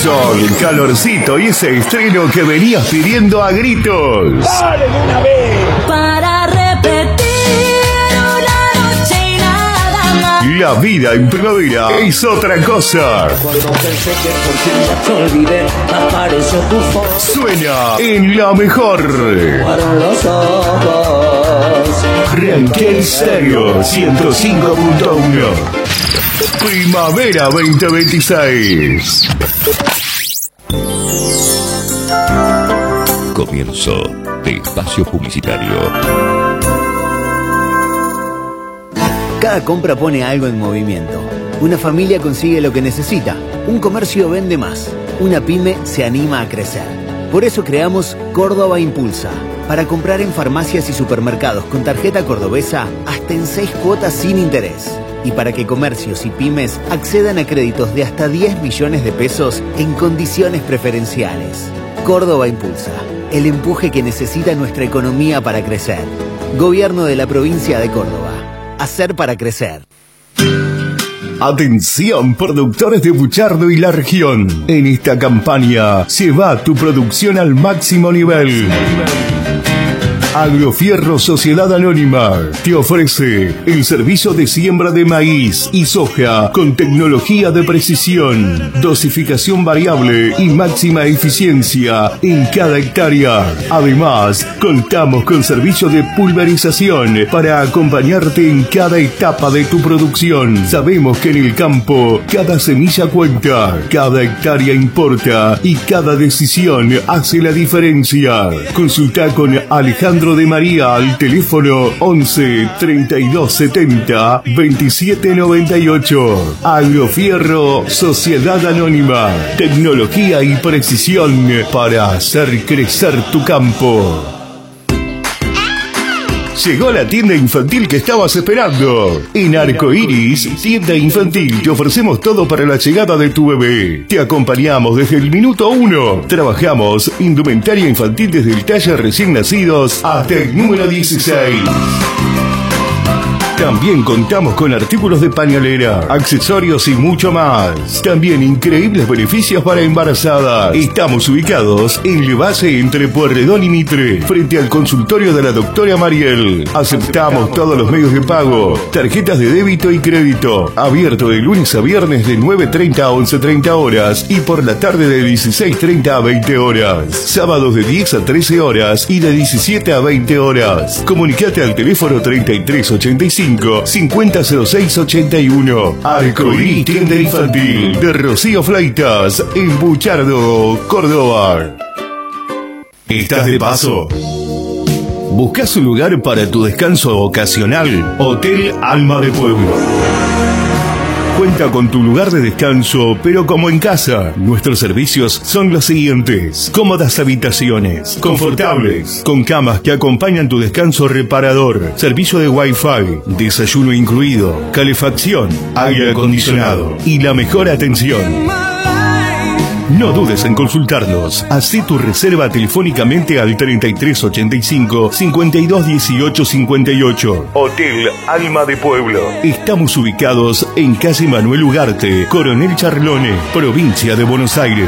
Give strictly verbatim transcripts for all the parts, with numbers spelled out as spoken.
Sol, calorcito y ese estreno que venías pidiendo a gritos. ¡Dale de una vez! Para repetir una noche y nada más. La vida en primavera es otra cosa. Cuando pensé que por fin ya te olvidé, apareció tu foto. Suena en la mejor. Fueron los ojos. Ranquel Stereo ciento cinco punto uno. Primavera veinte veintiséis. Comienzo de espacio publicitario. Cada compra pone algo en movimiento. Una familia consigue lo que necesita. Un comercio vende más. Una pyme se anima a crecer. Por eso creamos Córdoba Impulsa. Para comprar en farmacias y supermercados con tarjeta cordobesa hasta en seis cuotas sin interés. Y para que comercios y pymes accedan a créditos de hasta diez millones de pesos en condiciones preferenciales. Córdoba Impulsa. El empuje que necesita nuestra economía para crecer. Gobierno de la provincia de Córdoba. Hacer para crecer. Atención, productores de Buchardo y la región. En esta campaña, lleva tu producción al máximo nivel. Agrofierro Sociedad Anónima te ofrece el servicio de siembra de maíz y soja con tecnología de precisión, dosificación variable y máxima eficiencia en cada hectárea. Además, contamos con servicio de pulverización para acompañarte en cada etapa de tu producción. Sabemos que en el campo cada semilla cuenta, cada hectárea importa y cada decisión hace la diferencia. Consulta con Alejandro de María al teléfono once treinta y dos setenta veintisiete noventa y ocho. Agrofierro Sociedad Anónima. Tecnología y precisión para hacer crecer tu campo. Llegó la tienda infantil que estabas esperando. En Arcoiris, tienda infantil, te ofrecemos todo para la llegada de tu bebé. Te acompañamos desde el minuto uno. Trabajamos indumentaria infantil desde el talle recién nacidos hasta el número dieciséis. También contamos con artículos de pañalera, accesorios y mucho más. También increíbles beneficios para embarazadas. Estamos ubicados en la base entre Pueyrredón y Mitre, frente al consultorio de la doctora Mariel. Aceptamos todos los medios de pago, tarjetas de débito y crédito. Abierto de lunes a viernes de nueve treinta a once treinta horas y por la tarde de dieciséis treinta a veinte horas. Sábados de diez a trece horas y de diecisiete a veinte horas. Comunicate al teléfono treinta y tres ochenta y cinco cincuenta cero seis ochenta y uno. Arcoiris, tienda infantil de Rocío Flaitas en Buchardo, Córdoba. ¿Estás de paso? ¿Buscas un lugar para tu descanso ocasional? Hotel Alma de Pueblo. Cuenta con tu lugar de descanso, pero como en casa. Nuestros servicios son los siguientes: cómodas habitaciones, confortables, con camas que acompañan tu descanso reparador, servicio de Wi-Fi, desayuno incluido, calefacción, aire acondicionado y la mejor atención. No dudes en consultarnos. Hacé tu reserva telefónicamente al treinta y tres ochenta y cinco cincuenta y dos dieciocho cincuenta y ocho. Hotel Alma de Pueblo. Estamos ubicados en calle Manuel Ugarte, Coronel Charlone, provincia de Buenos Aires.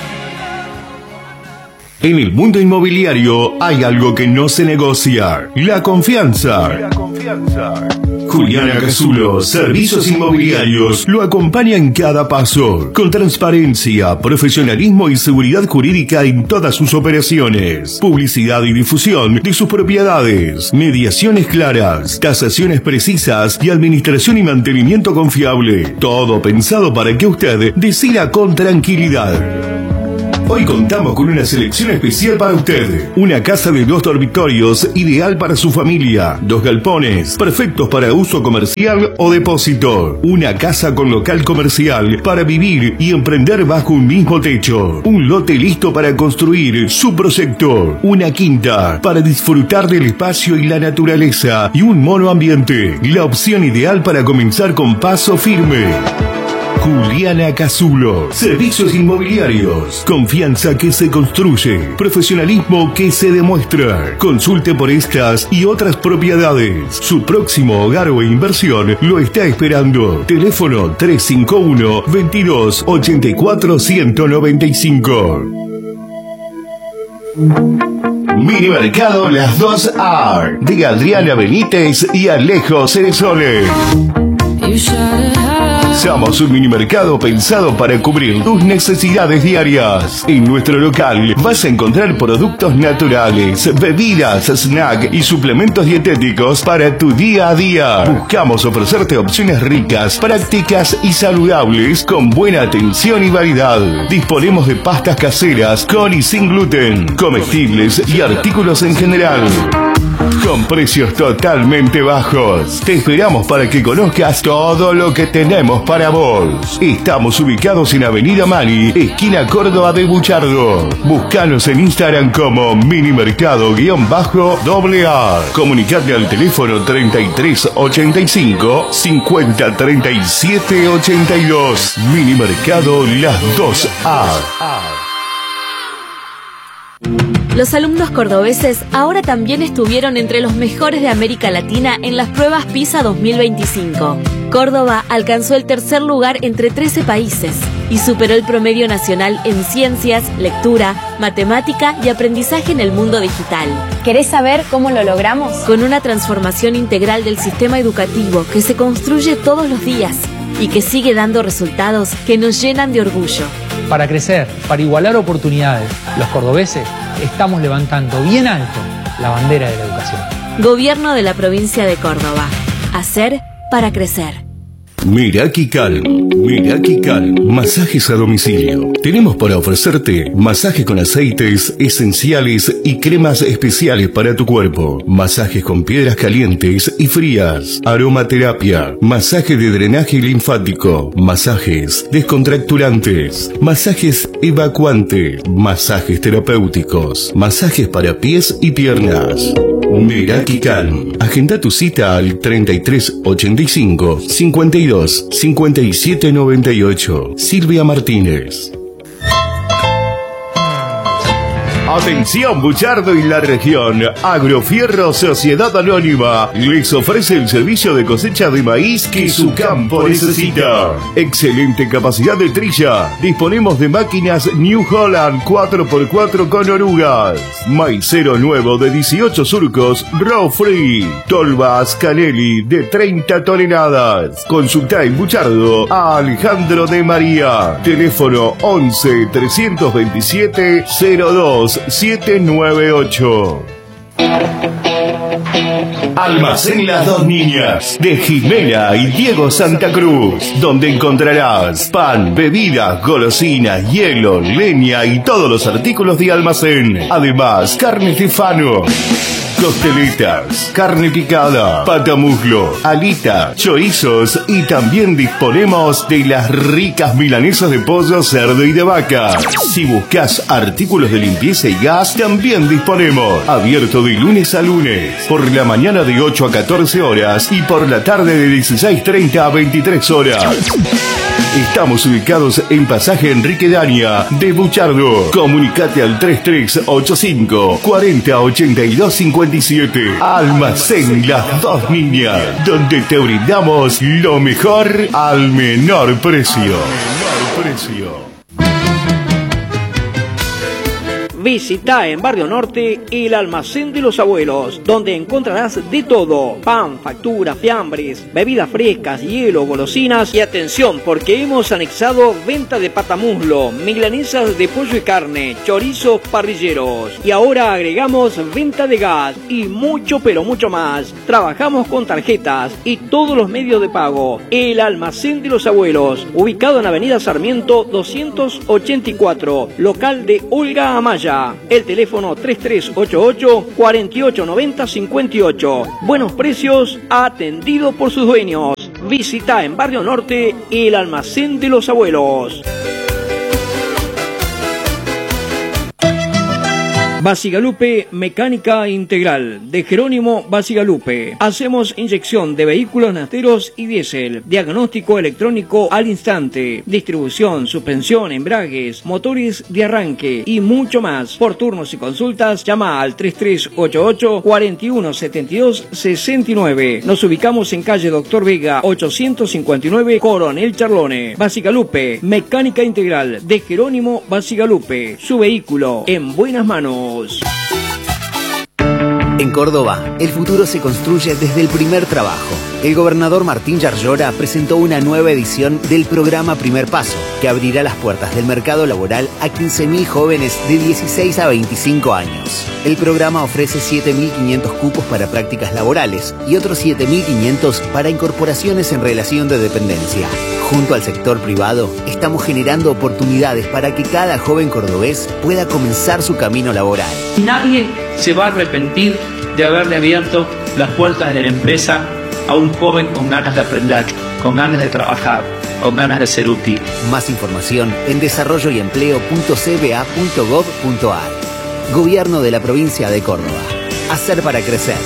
En el mundo inmobiliario hay algo que no se negocia: la confianza. La confianza. Juliana Casulo, Servicios Inmobiliarios, lo acompaña en cada paso, con transparencia, profesionalismo y seguridad jurídica en todas sus operaciones, publicidad y difusión de sus propiedades, mediaciones claras, tasaciones precisas y administración y mantenimiento confiable. Todo pensado para que usted decida con tranquilidad. Hoy contamos con una selección especial para usted. Una casa de dos dormitorios, ideal para su familia. Dos galpones, perfectos para uso comercial o depósito. Una casa con local comercial para vivir y emprender bajo un mismo techo. Un lote listo para construir su proyecto. Una quinta para disfrutar del espacio y la naturaleza. Y un monoambiente. La opción ideal para comenzar con paso firme. Juliana Casulo. Servicios inmobiliarios. Confianza que se construye. Profesionalismo que se demuestra. Consulte por estas y otras propiedades. Su próximo hogar o inversión lo está esperando. Teléfono tres cinco uno, veintidós, ochenta y cuatro, ciento noventa y cinco. Mini Mercado Las Dos R de Adriana Benítez y Alejo Ceresole. Somos un mini mercado pensado para cubrir tus necesidades diarias. En nuestro local vas a encontrar productos naturales, bebidas, snack y suplementos dietéticos para tu día a día. Buscamos ofrecerte opciones ricas, prácticas y saludables con buena atención y variedad. Disponemos de pastas caseras con y sin gluten, comestibles y artículos en general, con precios totalmente bajos. Te esperamos para que conozcas todo lo que tenemos para vos. Estamos ubicados en Avenida Mani, esquina Córdoba de Buchardo. Búscanos en Instagram como minimercado-A. Comunicate al teléfono treinta y tres ochenta y cinco, cincuenta treinta y siete ochenta y dos. Mini Mercado Las Dos A. Los alumnos cordobeses ahora también estuvieron entre los mejores de América Latina en las pruebas PISA dos mil veinticinco. Córdoba alcanzó el tercer lugar entre trece países y superó el promedio nacional en ciencias, lectura, matemática y aprendizaje en el mundo digital. ¿Querés saber cómo lo logramos? Con una transformación integral del sistema educativo que se construye todos los días y que sigue dando resultados que nos llenan de orgullo. Para crecer, para igualar oportunidades, los cordobeses estamos levantando bien alto la bandera de la educación. Gobierno de la provincia de Córdoba. Hacer para crecer. Miraki Calm, Miraki Calm, masajes a domicilio. Tenemos para ofrecerte masaje con aceites esenciales y cremas especiales para tu cuerpo, masajes con piedras calientes y frías, aromaterapia, masaje de drenaje linfático, masajes descontracturantes, masajes evacuantes, masajes terapéuticos, masajes para pies y piernas. Miraki Calm. Agenda tu cita al treinta y tres ochenta y cinco, cincuenta y dos, cincuenta y siete noventa y ocho. Silvia Martínez. Atención Buchardo y la región. Agrofierro Sociedad Anónima les ofrece el servicio de cosecha de maíz que su campo necesita. Excelente capacidad de trilla. Disponemos de máquinas New Holland cuatro por cuatro con orugas. Maicero nuevo de dieciocho surcos, raw free. Tolvas Canelli de treinta toneladas. Consulta en Buchardo a Alejandro de María. Teléfono once, trescientos veintisiete, cero dos, siete nueve ocho. Almacén Las Dos Niñas de Jimena y Diego Santa Cruz, donde encontrarás pan, bebidas, golosinas, hielo, leña y todos los artículos de almacén. Además, carne Stefano, costeletas, carne picada, patamuslo, alita, chorizos y también disponemos de las ricas milanesas de pollo, cerdo y de vaca. Si buscas artículos de limpieza y gas, también disponemos. Abierto de lunes a lunes, por la mañana de ocho a catorce horas y por la tarde de dieciséis treinta a veintitrés horas. Estamos ubicados en Pasaje Enrique Dania de Buchardo. Comunicate al treinta y tres ochenta y cinco, cuarenta ochenta y dos cincuenta y siete. Almacén Las Dos Niñas, donde te brindamos lo mejor al menor precio. Menor precio. Visita en Barrio Norte el Almacén de los Abuelos, donde encontrarás de todo: pan, facturas, fiambres, bebidas frescas, hielo, golosinas y atención, porque hemos anexado venta de patamuslo, milanesas de pollo y carne, chorizos parrilleros, y ahora agregamos venta de gas y mucho pero mucho más. Trabajamos con tarjetas y todos los medios de pago. El Almacén de los Abuelos, ubicado en Avenida Sarmiento doscientos ochenta y cuatro, local de Olga Amaya. El teléfono treinta y tres ochenta y ocho, cuarenta y ocho noventa cincuenta y ocho. Buenos precios, atendido por sus dueños. Visita en Barrio Norte el Almacén de los Abuelos. Basigalupe Mecánica Integral de Jerónimo Basigalupe. Hacemos inyección de vehículos nasteros y diésel, diagnóstico electrónico al instante, distribución, suspensión, embragues, motores de arranque y mucho más. Por turnos y consultas, llama al tres tres ocho ocho, cuatro uno siete dos, seis nueve. Nos ubicamos en calle Doctor Vega ochocientos cincuenta y nueve, Coronel Charlone. Basigalupe Mecánica Integral de Jerónimo Basigalupe. Su vehículo en buenas manos. En Córdoba, el futuro se construye desde el primer trabajo. El gobernador Martín Yarlora presentó una nueva edición del programa Primer Paso, que abrirá las puertas del mercado laboral a quince mil jóvenes de dieciséis a veinticinco años. El programa ofrece siete mil quinientos cupos para prácticas laborales y otros siete mil quinientos para incorporaciones en relación de dependencia. Junto al sector privado, estamos generando oportunidades para que cada joven cordobés pueda comenzar su camino laboral. Nadie se va a arrepentir de haberle abierto las puertas de la empresa a un joven con ganas de aprender, con ganas de trabajar, con ganas de ser útil. Más información en desarrollo y empleo punto c b a punto gov punto a r. Gobierno de la provincia de Córdoba. Hacer para crecer.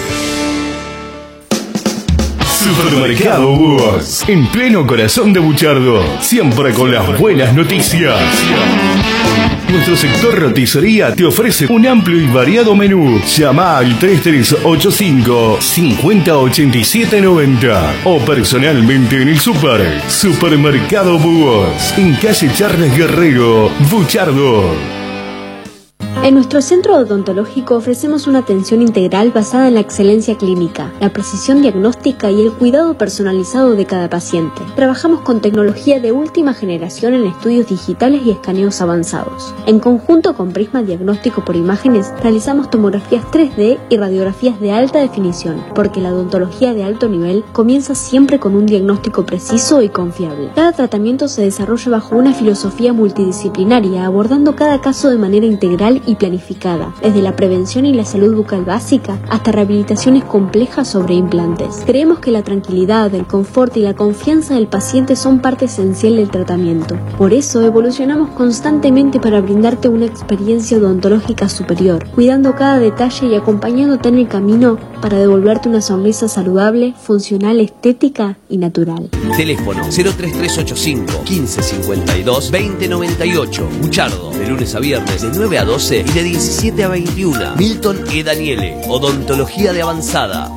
Supermercado Búhos, en pleno corazón de Buchardo, siempre con las buenas noticias. Nuestro sector roticería te ofrece un amplio y variado menú. Llama al tres tres ocho cinco, cinco cero ocho siete nueve cero o personalmente en el super. Supermercado Búhos, en calle Charles Guerrero, Buchardo. En nuestro centro odontológico ofrecemos una atención integral basada en la excelencia clínica, la precisión diagnóstica y el cuidado personalizado de cada paciente. Trabajamos con tecnología de última generación en estudios digitales y escaneos avanzados. En conjunto con Prisma Diagnóstico por Imágenes, realizamos tomografías tres D y radiografías de alta definición, porque la odontología de alto nivel comienza siempre con un diagnóstico preciso y confiable. Cada tratamiento se desarrolla bajo una filosofía multidisciplinaria, abordando cada caso de manera integral y planificada, desde la prevención y la salud bucal básica hasta rehabilitaciones complejas sobre implantes. Creemos que la tranquilidad, el confort y la confianza del paciente son parte esencial del tratamiento. Por eso evolucionamos constantemente para brindarte una experiencia odontológica superior, cuidando cada detalle y acompañándote en el camino para devolverte una sonrisa saludable, funcional, estética y natural. Teléfono cero tres tres ocho cinco, quince cincuenta y dos, veinte noventa y ocho. Buchardo, de lunes a viernes de nueve a doce y de diecisiete a veintiuno. Milton E. Daniele, Odontología de Avanzada.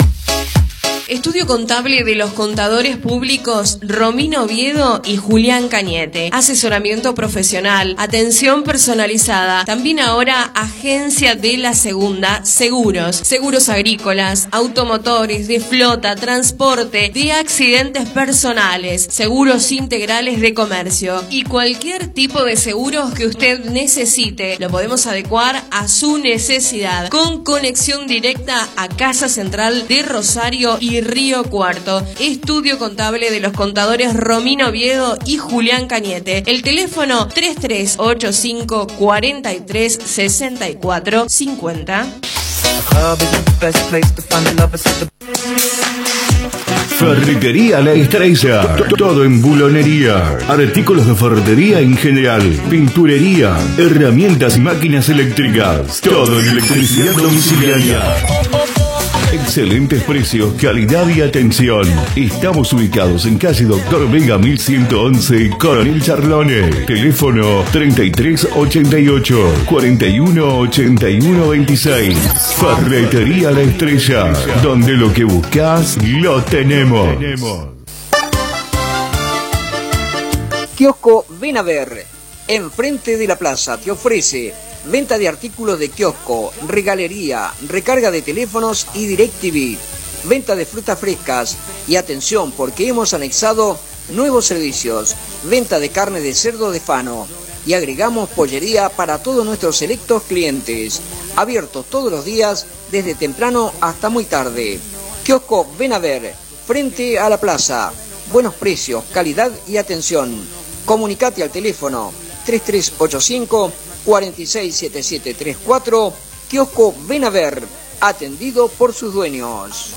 Estudio contable de los contadores públicos Romino Oviedo y Julián Cañete. Asesoramiento profesional, atención personalizada. También ahora agencia de la segunda, seguros. Seguros agrícolas, automotores, de flota, transporte, de accidentes personales, seguros integrales de comercio. Y cualquier tipo de seguros que usted necesite, lo podemos adecuar a su necesidad. Con conexión directa a Casa Central de Rosario y Río Cuarto. Estudio contable de los contadores Romino Oviedo y Julián Cañete. El teléfono tres tres ocho cinco, cuatro tres, seis cuatro cinco cero. Ferretería La Estrella. Todo en bulonería. Artículos de ferretería en general. Pinturería. Herramientas y máquinas eléctricas. Todo en electricidad domiciliaria. Excelentes precios, calidad y atención. Estamos ubicados en calle Doctor Vega mil ciento once, Coronel Charlone. Teléfono treinta y tres ochenta y ocho, cuarenta y uno ochenta y uno veintiséis. Ferretería La Estrella, donde lo que buscas lo tenemos. Kiosco Ven a Ver, enfrente de la plaza, te ofrece venta de artículos de kiosco, regalería, recarga de teléfonos y DirecTV, venta de frutas frescas y atención porque hemos anexado nuevos servicios, venta de carne de cerdo de Fano y agregamos pollería para todos nuestros selectos clientes, abiertos todos los días desde temprano hasta muy tarde. Kiosco Ven a Ver, frente a la plaza, buenos precios, calidad y atención. Comunicate al teléfono tres tres ocho cinco, cuatro seis siete siete tres cuatro. Kiosco Ven a Ver, atendido por sus dueños.